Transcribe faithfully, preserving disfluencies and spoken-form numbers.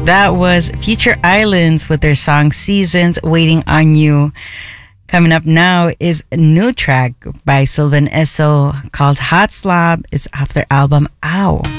That was Future Islands with their song Seasons, Waiting on You. Coming up now is a new track by Sylvan Esso called Hot Slob. It's off their album Ow.